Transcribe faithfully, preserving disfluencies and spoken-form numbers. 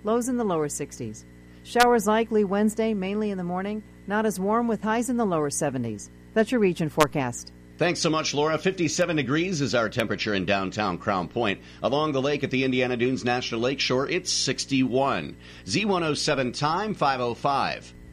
lows in the lower sixties. Showers likely Wednesday, mainly in the morning, not as warm with highs in the lower seventies. That's your region forecast. Thanks so much, Laura. fifty-seven degrees is our temperature in downtown Crown Point. Along the lake at the Indiana Dunes National Lakeshore, it's sixty-one. Z one oh seven time, five oh five.